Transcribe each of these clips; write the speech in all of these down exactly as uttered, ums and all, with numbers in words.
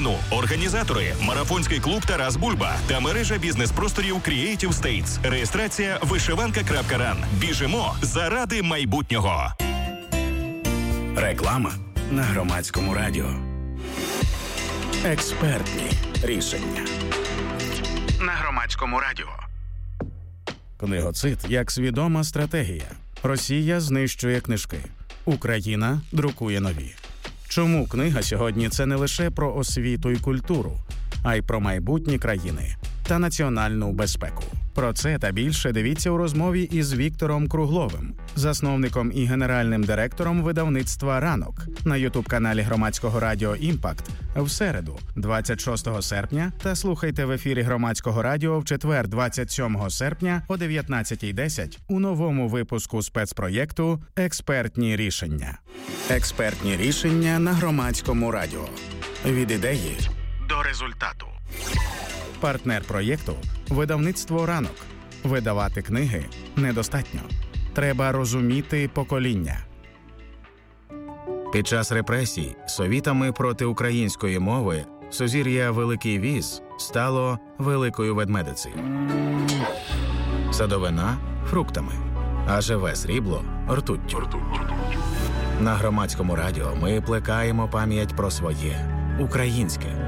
Україну. Організатори – марафонський клуб «Тарас Бульба» та мережа бізнес-просторів Creative States. Реєстрація вишиванка крапка ран. Біжимо заради майбутнього. Реклама на Громадському радіо. Експертні рішення. На Громадському радіо. Книгоцид як свідома стратегія. Росія знищує книжки. Україна друкує нові. Чому книга сьогодні – це не лише про освіту і культуру, а й про майбутні країни та національну безпеку? Про це та більше дивіться у розмові із Віктором Кругловим, засновником і генеральним директором видавництва «Ранок» на ютуб-каналі Громадського радіо «Імпакт» в середу, двадцять шостого серпня, та слухайте в ефірі Громадського радіо в четвер, двадцять сьомого серпня о дев'ятнадцятій десять у новому випуску спецпроєкту «Експертні рішення». Експертні рішення на Громадському радіо. Від ідеї до результату. Партнер проєкту – видавництво «Ранок». Видавати книги недостатньо. Треба розуміти покоління. Під час репресій совітами проти української мови сузір'я Великий Віз стало Великою Ведмедицею. Садовина – фруктами, а живе срібло – ртуттю. На Громадському радіо ми плекаємо пам'ять про своє – українське.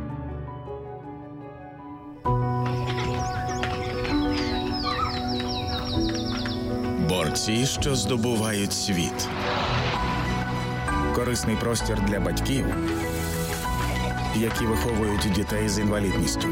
Борці, що здобувають світ. Корисний простір для батьків, які виховують дітей з інвалідністю.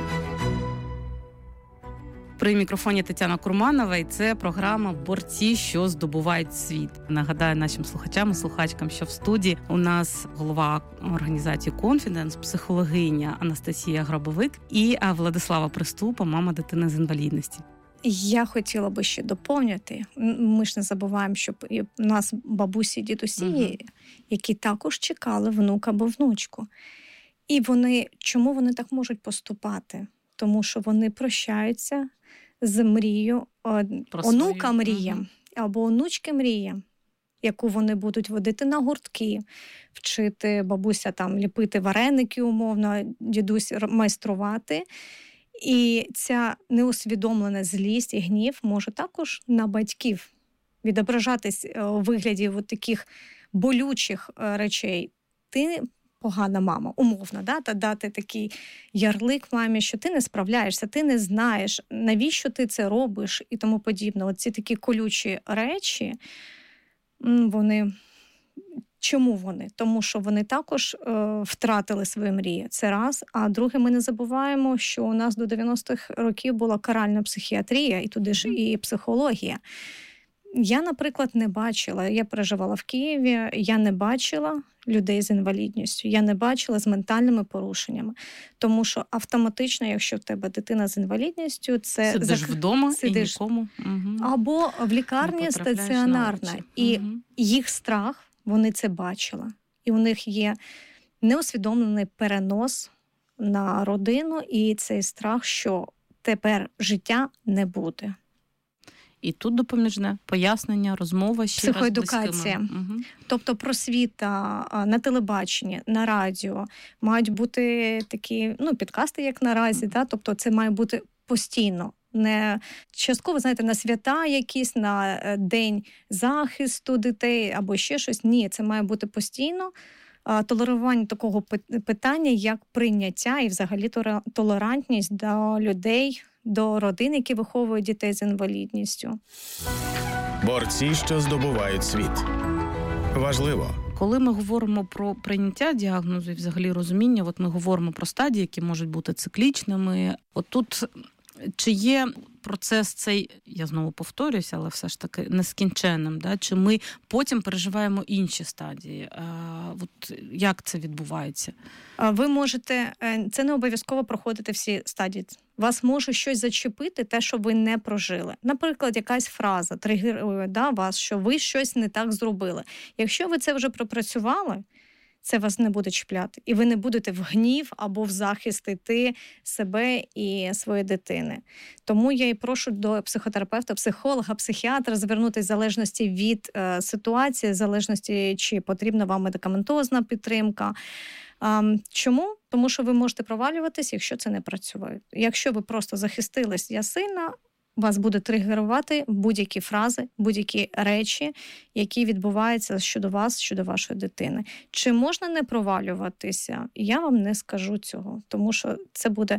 При мікрофоні Тетяна Курманова, і це програма «Борці, що здобувають світ». Нагадаю нашим слухачам і слухачкам, що в студії у нас голова організації «Конфіденс», психологиня Анастасія Грабовик і Владислава Приступа, мама дитини з інвалідністю. Я хотіла би ще доповнити. Ми ж не забуваємо, що у нас бабусі і дідусі, угу. які також чекали внука або внучку. І вони, чому вони так можуть поступати? Тому що вони прощаються з мрією, онука мріє, угу. або онучки мріє, яку вони будуть водити на гуртки, вчити бабуся там ліпити вареники умовно, дідусь майструвати. І ця неусвідомлена злість і гнів може також на батьків відображатись у вигляді от таких болючих речей. Ти погана мама, умовно, да? Та дати такий ярлик мамі, що ти не справляєшся, ти не знаєш, навіщо ти це робиш і тому подібне. Оці такі колючі речі, вони... Чому вони? Тому що вони також е, втратили свої мрії. Це раз. А друге, ми не забуваємо, що у нас до дев'яностих років була каральна психіатрія, і туди ж і психологія. Я, наприклад, не бачила, я переживала в Києві, я не бачила людей з інвалідністю, я не бачила з ментальними порушеннями. Тому що автоматично, якщо в тебе дитина з інвалідністю, це... Сидиш зак... вдома Сидиш... і нікому. Угу. Або в лікарні стаціонарна. І угу. їх страх, вони це бачили. І у них є неусвідомлений перенос на родину і цей страх, що тепер життя не буде. І тут допоміжне пояснення, розмова ще раз з психоедукація. Угу. Тобто просвіта на телебаченні, на радіо. Мають бути такі, ну, підкасти, як наразі, да? Тобто це має бути постійно. Не частково, знаєте, на свята якісь, на день захисту дітей або ще щось. Ні, це має бути постійно. Толерування такого питання, як прийняття і взагалі толерантність до людей, до родин, які виховують дітей з інвалідністю. Борці, що здобувають світ. Важливо. Коли ми говоримо про прийняття діагнозу і взагалі розуміння, от ми говоримо про стадії, які можуть бути циклічними. От тут чи є процес цей, я знову повторююся, але все ж таки нескінченним, да? Чи ми потім переживаємо інші стадії? А, от як це відбувається? Ви можете, це не обов'язково проходити всі стадії. Вас може щось зачепити, те, що ви не прожили. Наприклад, якась фраза тригерує, да, вас, що ви щось не так зробили. Якщо ви це вже пропрацювали, це вас не буде чіпляти. І ви не будете в гнів або в захист йти себе і своєї дитини. Тому я і прошу до психотерапевта, психолога, психіатра звернутися в залежності від е, ситуації, в залежності, чи потрібна вам медикаментозна підтримка. Е, чому? Тому що ви можете провалюватись, якщо це не працює. Якщо ви просто захистились, я сильна, вас буде тригерувати будь-які фрази, будь-які речі, які відбуваються щодо вас, щодо вашої дитини. Чи можна не провалюватися? Я вам не скажу цього, тому що це буде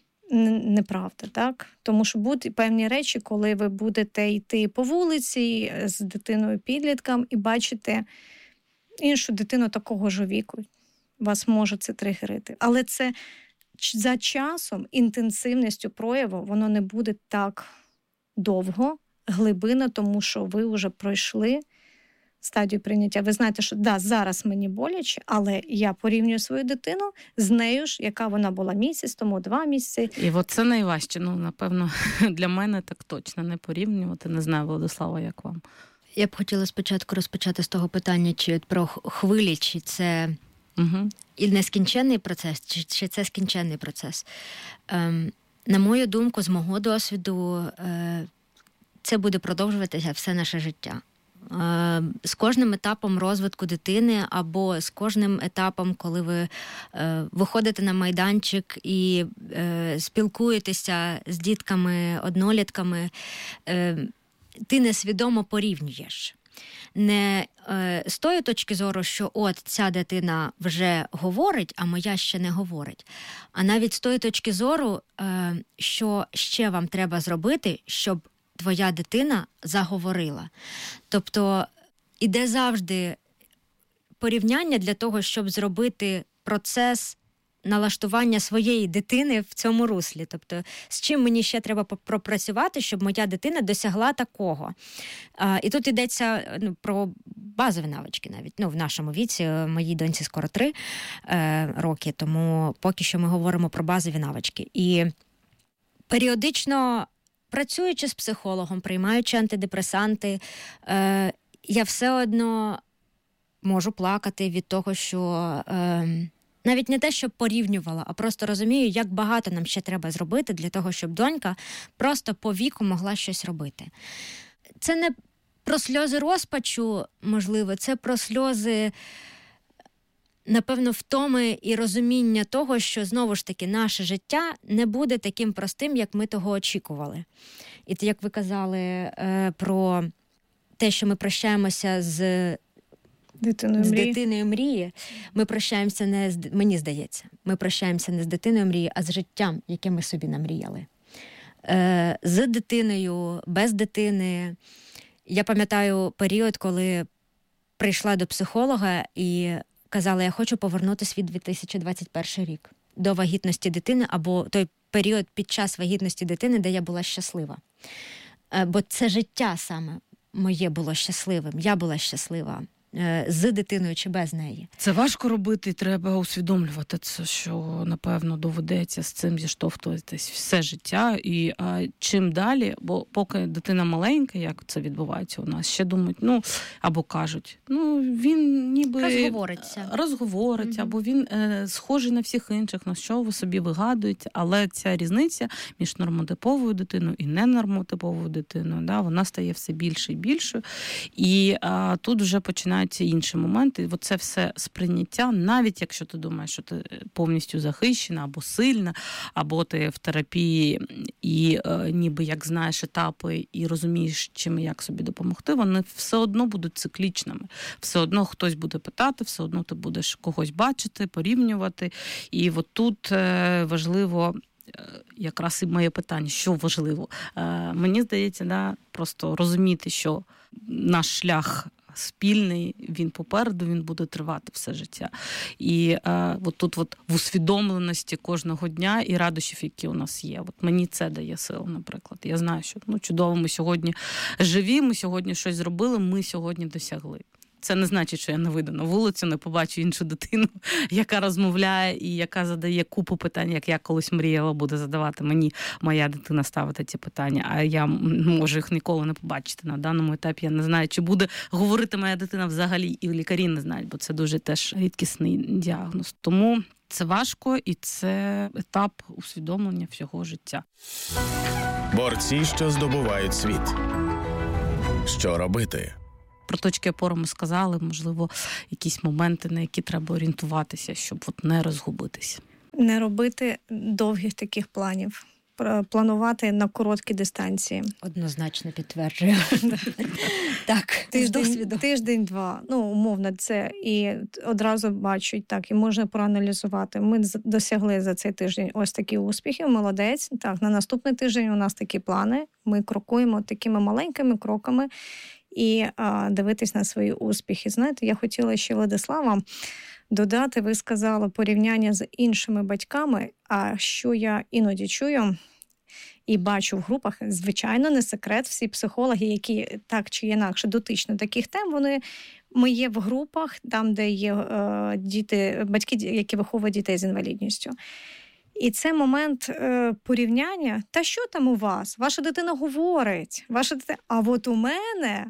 неправда, так? Тому що будуть певні речі, коли ви будете йти по вулиці з дитиною-підлітком і бачите іншу дитину такого ж віку, вас може це тригерити. Але це за часом, інтенсивністю прояву, воно не буде так довго, глибина, тому що ви вже пройшли стадію прийняття. Ви знаєте, що да, зараз мені боляче, але я порівнюю свою дитину з нею ж, яка вона була місяць тому, два місяці. І от це найважче. Ну, напевно, для мене так точно не порівнювати. Не знаю, Владислава, як вам? Я б хотіла спочатку розпочати з того питання, чи про хвилі, чи це угу. і нескінченний процес, чи, чи це скінченний процес. Ем, на мою думку, з мого досвіду, е, це буде продовжуватися все наше життя. Е, з кожним етапом розвитку дитини або з кожним етапом, коли ви е, виходите на майданчик і е, спілкуєтеся з дітками, однолітками, е, ти несвідомо порівнюєш. Не е, з тої точки зору, що от ця дитина вже говорить, а моя ще не говорить. А навіть з тої точки зору, е, що ще вам треба зробити, щоб твоя дитина заговорила. Тобто іде завжди порівняння для того, щоб зробити процес налаштування своєї дитини в цьому руслі. Тобто, з чим мені ще треба пропрацювати, щоб моя дитина досягла такого. А, і тут йдеться ну, про базові навички навіть. Ну, в нашому віці, моїй доньці скоро три е, роки, тому поки що ми говоримо про базові навички. І періодично, працюючи з психологом, приймаючи антидепресанти, е, я все одно можу плакати від того, що Е, навіть не те, щоб порівнювала, а просто розумію, як багато нам ще треба зробити для того, щоб донька просто по віку могла щось робити. Це не про сльози розпачу, можливо, це про сльози, напевно, втоми і розуміння того, що, знову ж таки, наше життя не буде таким простим, як ми того очікували. І як ви казали е, про те, що ми прощаємося з Дитиною з мрії. дитиною мрії. Ми прощаємося не з, мені здається, ми прощаємося не з дитиною мрії, а з життям, яке ми собі намріяли. Е, з дитиною, без дитини. Я пам'ятаю період, коли прийшла до психолога і казала, я хочу повернутися від дві тисячі двадцять перший рік до вагітності дитини, або той період під час вагітності дитини, де я була щаслива. Е, бо це життя саме моє було щасливим, я була щаслива. З дитиною чи без неї. Це важко робити, треба усвідомлювати це, що, напевно, доведеться з цим зіштовхуватись все життя. І а, чим далі, бо поки дитина маленька, як це відбувається у нас, ще думають, ну, або кажуть, ну, він ніби розговориться, розговориться mm-hmm. або він е, схожий на всіх інших, на що ви собі вигадуєте. Але ця різниця між нормотиповою дитиною і ненормотиповою дитиною, да, вона стає все більше і більшою. І а, тут вже починає ці інші моменти, оце все сприйняття, навіть якщо ти думаєш, що ти повністю захищена або сильна, або ти в терапії і е, ніби як знаєш етапи і розумієш, чим і як собі допомогти, вони все одно будуть циклічними. Все одно хтось буде питати, все одно ти будеш когось бачити, порівнювати. І от тут е, важливо якраз і моє питання, що важливо. Е, мені здається, да, просто розуміти, що наш шлях спільний, він попереду, він буде тривати все життя. І е, от тут от в усвідомленості кожного дня і радощів, які у нас є. От мені це дає силу, наприклад. Я знаю, що ну, чудово, ми сьогодні живі, ми сьогодні щось зробили, ми сьогодні досягли. це не значить, що я не вийду на вулицю, не побачу іншу дитину, яка розмовляє і яка задає купу питань, як я колись мріяла буде задавати мені моя дитина ставити ці питання, а я можу їх ніколи не побачити. На даному етапі я не знаю, чи буде говорити моя дитина взагалі, і лікарі не знають, бо це дуже теж рідкісний діагноз. Тому це важко, і це етап усвідомлення всього життя. Борці, що здобувають світ. Що робити? Про точки опори ми сказали, можливо, якісь моменти, на які треба орієнтуватися, щоб от не розгубитися. Не робити довгих таких планів. Планувати на короткі дистанції. Однозначно підтверджую. Так, тиждень, тиждень-два. Ну, умовно, це і одразу бачать, так, і можна проаналізувати. Ми досягли за цей тиждень ось такі успіхи, молодець. Так, на наступний тиждень у нас такі плани. Ми крокуємо такими маленькими кроками і а, дивитись на свої успіхи. Знаєте, я хотіла ще, Владислава, додати, ви сказали, порівняння з іншими батьками, а що я іноді чую і бачу в групах, звичайно, не секрет, всі психологи, які так чи інакше дотичні до таких тем, вони, ми є в групах, там, де є е, діти, батьки, які виховують дітей з інвалідністю. І це момент е, порівняння, та що там у вас? Ваша дитина говорить, ваша дитина, а от у мене...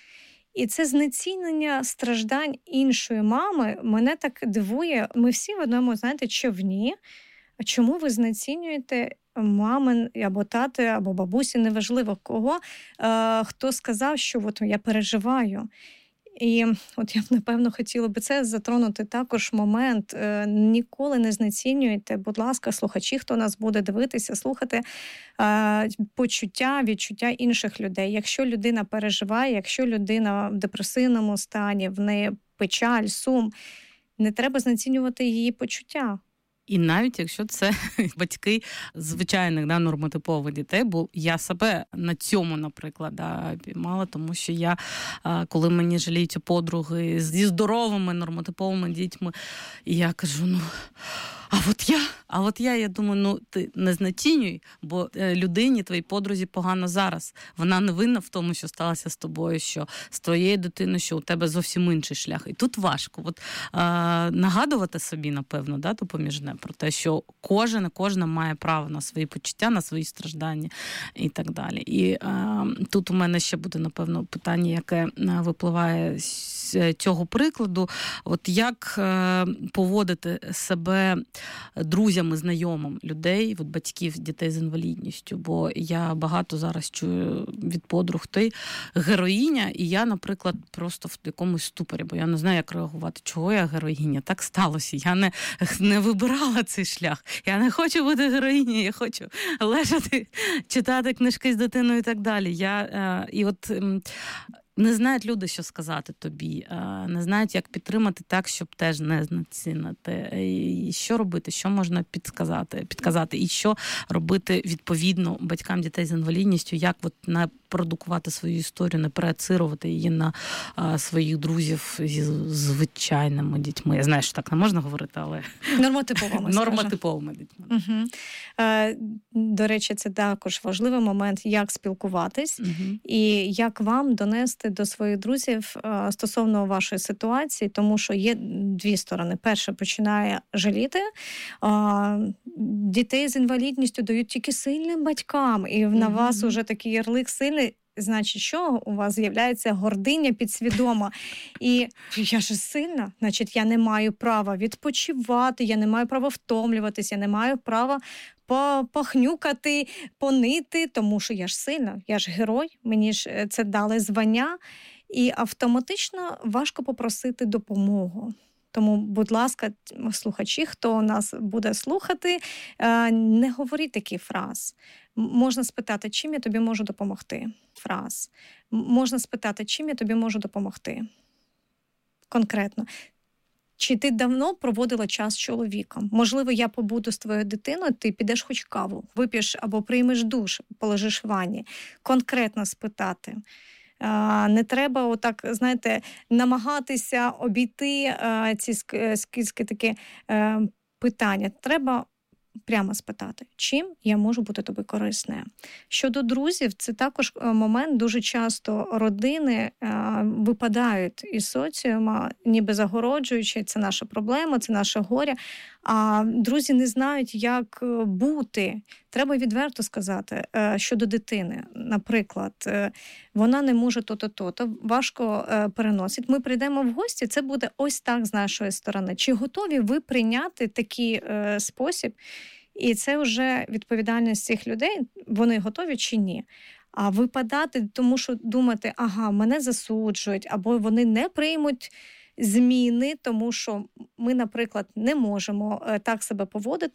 І це знецінення страждань іншої мами мене так дивує. Ми всі в одному, знаєте, човні. А чому ви знецінюєте мами або тати, або бабусі, неважливо кого, е, хто сказав, що от я переживаю. І от я б, напевно, хотіла би це затронути також момент. Е, ніколи не знецінюйте, будь ласка, слухачі, хто нас буде дивитися, слухати е, почуття, відчуття інших людей. Якщо людина переживає, якщо людина в депресивному стані, в неї печаль, сум, не треба знецінювати її почуття. І навіть якщо це батьки звичайних, да, нормотипових дітей, бо я себе на цьому, наприклад, да, піймала, тому що я, коли мені жаліють подруги зі здоровими нормотиповими дітьми, і я кажу, ну, а от я, а от я, я думаю, ну, ти не знецінюй, бо людині, твоїй подрузі погано зараз. Вона не винна в тому, що сталося з тобою, що з твоєю дитиною, що у тебе зовсім інший шлях. І тут важко. От, а, нагадувати собі, напевно, да, допоміжне, про те, що кожен, кожна має право на свої почуття, на свої страждання і так далі. І а, тут у мене ще буде, напевно, питання, яке випливає з цього прикладу. От як поводити себе друзями, знайомим людей, от батьків дітей з інвалідністю, бо я багато зараз чую від подруг, ти героїня, і я, наприклад, просто в якомусь ступорі, бо я не знаю, як реагувати. Чого я героїня? Так сталося. Я не, не вибирала цей шлях. Я не хочу бути героїнею, я хочу лежати, читати книжки з дитиною і так далі. Я, і от не знають люди, що сказати тобі, не знають, як підтримати так, щоб теж не знецінити. І що робити, що можна підказати, підказати, і що робити відповідно батькам дітей з інвалідністю, як от не продукувати свою історію, не проецирувати її на а, своїх друзів зі звичайними дітьми. Я знаю, що так не можна говорити, але нормотиповими, нормотиповими дітьми. Угу. Е, до речі, це також важливий момент, як спілкуватись угу. і як вам донести до своїх друзів е, стосовно вашої ситуації, тому що є дві сторони. Перше, починає жаліти. Е, дітей з інвалідністю дають тільки сильним батькам, і на угу. вас уже такий ярлик сильний. Значить, що у вас з'являється гординя підсвідома. І я ж сильна, значить, я не маю права відпочивати, я не маю права втомлюватися, я не маю права похнюкати, понити, тому що я ж сильна, я ж герой, мені ж це дали звання. І автоматично важко попросити допомогу. Тому, будь ласка, слухачі, хто нас буде слухати, не говоріть такі фраз. Можна спитати, чим я тобі можу допомогти? Фраз. Можна спитати, чим я тобі можу допомогти? Конкретно. Чи ти давно проводила час з чоловіком? Можливо, я побуду з твоєю дитиною, ти підеш хоч каву, вип'єш або приймеш душ, полежиш в ванні. Конкретно спитати. Не треба отак, знаєте, намагатися обійти ці скільки такі питання. Треба прямо спитати, чим я можу бути тобі корисною. Щодо друзів, це також момент, дуже часто родини випадають із соціума, ніби загороджуючи, це наша проблема, це наше горе, а друзі не знають, як бути. Треба відверто сказати, щодо дитини. Наприклад, вона не може то-то, то-то, важко переносить. Ми прийдемо в гості, це буде ось так з нашої сторони. Чи готові ви прийняти такий спосіб? І це вже відповідальність цих людей, вони готові чи ні. А випадати, тому що думати, ага, мене засуджують, або вони не приймуть зміни, тому що ми, наприклад, не можемо так себе поводити,